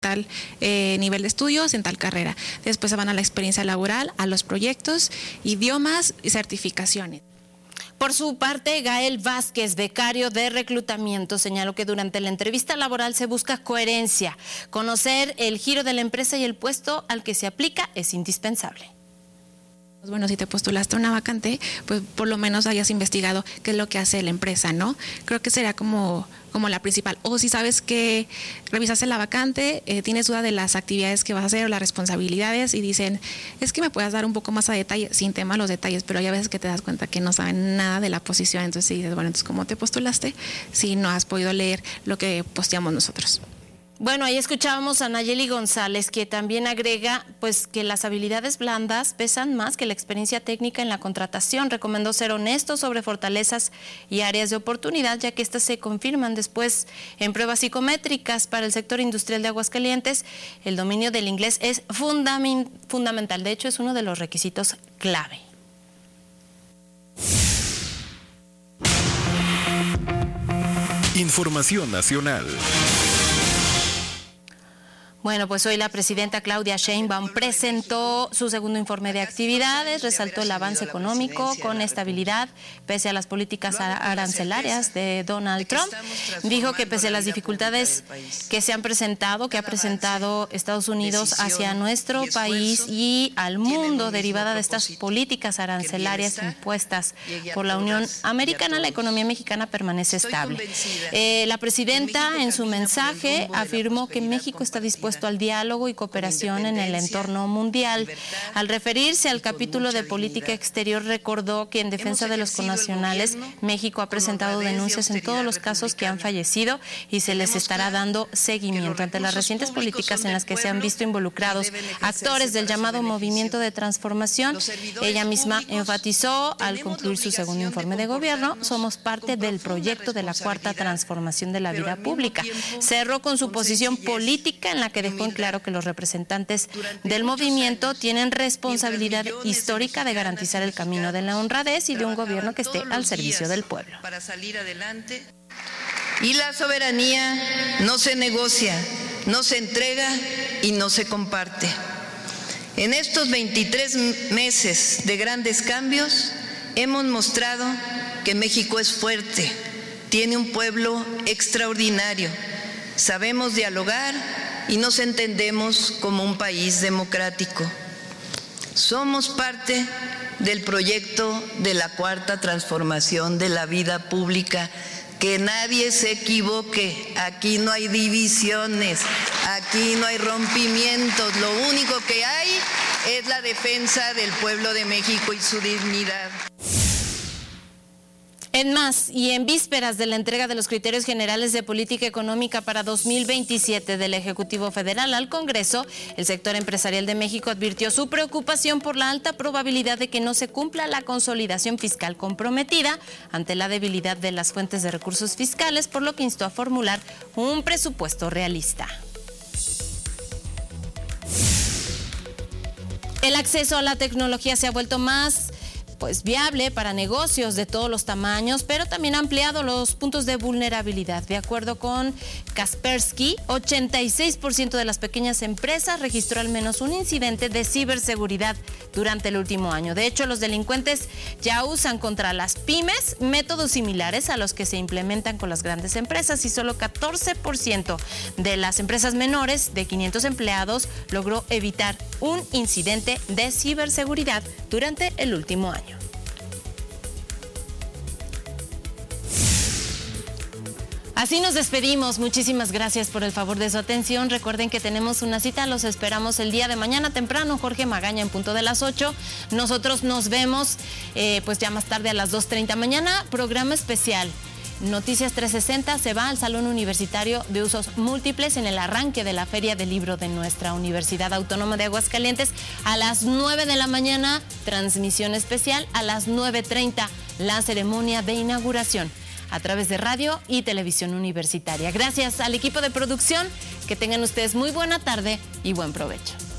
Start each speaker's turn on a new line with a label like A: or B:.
A: tal nivel de estudios en tal carrera. Después se van a la experiencia laboral, a los proyectos, idiomas y certificaciones.
B: Por su parte, Gael Vázquez, becario de reclutamiento, señaló que durante la entrevista laboral se busca coherencia. Conocer el giro de la empresa y el puesto al que se aplica es indispensable.
A: Bueno, si te postulaste a una vacante, pues por lo menos hayas investigado qué es lo que hace la empresa, ¿no? Creo que sería como la principal. O si sabes que revisaste la vacante, tienes duda de las actividades que vas a hacer o las responsabilidades y dicen, es que me puedas dar un poco más a detalle, sin tema los detalles, pero hay a veces que te das cuenta que no saben nada de la posición, entonces dices, bueno, entonces ¿cómo te postulaste si no has podido leer lo que posteamos nosotros?
B: Bueno, ahí escuchábamos a Nayeli González, que también agrega pues que las habilidades blandas pesan más que la experiencia técnica en la contratación. Recomendó ser honesto sobre fortalezas y áreas de oportunidad, ya que estas se confirman después en pruebas psicométricas. Para el sector industrial de Aguascalientes, el dominio del inglés es fundamental. De hecho, es uno de los requisitos clave.
C: Información nacional.
B: Bueno, pues hoy la presidenta Claudia Sheinbaum presentó su segundo informe de actividades, resaltó el avance económico con estabilidad pese a las políticas arancelarias de Donald Trump. Dijo que pese a las dificultades que se han presentado, que ha presentado Estados Unidos hacia nuestro país y al mundo derivada de estas políticas arancelarias impuestas por la Unión Americana, la economía mexicana permanece estable. La presidenta en su mensaje afirmó que México está dispuesto al diálogo y cooperación en el entorno mundial. Al referirse al capítulo de política exterior, recordó que en defensa de los connacionales, México ha presentado denuncias en todos los casos que han fallecido y se les estará dando seguimiento. Ante las recientes políticas en las que se han visto involucrados actores del llamado movimiento de transformación, ella misma enfatizó al concluir su segundo informe de gobierno, somos parte del proyecto de la cuarta transformación de la vida pública. Cerró con su posición política en la que dejó en claro que los representantes del movimiento tienen responsabilidad histórica de garantizar el camino de la honradez y de un gobierno que esté al servicio del pueblo.
D: Para salir adelante. Y la soberanía no se negocia, no se entrega y no se comparte. En estos 23 meses de grandes cambios hemos mostrado que México es fuerte, tiene un pueblo extraordinario, sabemos dialogar y nos entendemos como un país democrático. Somos parte del proyecto de la cuarta transformación de la vida pública. Que nadie se equivoque, aquí no hay divisiones, aquí no hay rompimientos, lo único que hay es la defensa del pueblo de México y su dignidad.
B: En más, y en vísperas de la entrega de los criterios generales de política económica para 2027 del Ejecutivo Federal al Congreso, el sector empresarial de México advirtió su preocupación por la alta probabilidad de que no se cumpla la consolidación fiscal comprometida ante la debilidad de las fuentes de recursos fiscales, por lo que instó a formular un presupuesto realista. El acceso a la tecnología se ha vuelto más viable para negocios de todos los tamaños, pero también ha ampliado los puntos de vulnerabilidad. De acuerdo con Kaspersky, 86% de las pequeñas empresas registró al menos un incidente de ciberseguridad durante el último año. De hecho, los delincuentes ya usan contra las pymes métodos similares a los que se implementan con las grandes empresas y solo 14% de las empresas menores de 500 empleados logró evitar un incidente de ciberseguridad durante el último año. Así nos despedimos. Muchísimas gracias por el favor de su atención. Recuerden que tenemos una cita, los esperamos el día de mañana temprano. Jorge Magaña en punto de las 8. Nosotros nos vemos ya más tarde a las 2:30 mañana. Programa especial. Noticias 360 se va al Salón Universitario de Usos Múltiples en el arranque de la Feria del Libro de nuestra Universidad Autónoma de Aguascalientes. A las 9 de la mañana, transmisión especial. A las 9:30, la ceremonia de inauguración a través de radio y televisión universitaria. Gracias al equipo de producción. Que tengan ustedes muy buena tarde y buen provecho.